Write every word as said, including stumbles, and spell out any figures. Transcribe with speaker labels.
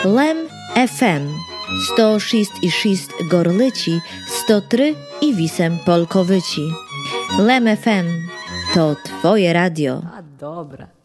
Speaker 1: Lem ef em sto šest i šest Gorlici, sto trzy i Wisem Polkowyci. Lem ef em to twoje radio.
Speaker 2: A dobra.